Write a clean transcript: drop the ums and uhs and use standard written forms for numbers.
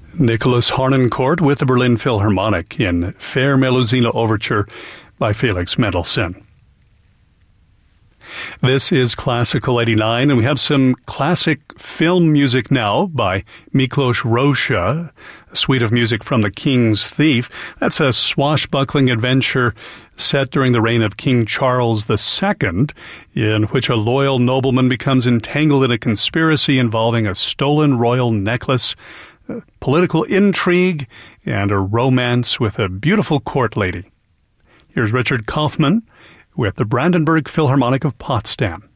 Nicholas Harnoncourt with the Berlin Philharmonic in Fair Melusina Overture by Felix Mendelssohn. This is Classical 89, and we have some classic film music now by Miklos Rozsa, a suite of music from The King's Thief. That's a swashbuckling adventure set during the reign of King Charles II, in which a loyal nobleman becomes entangled in a conspiracy involving a stolen royal necklace, political intrigue, and a romance with a beautiful court lady. Here's Richard Kaufman with the Brandenburg Philharmonic of Potsdam.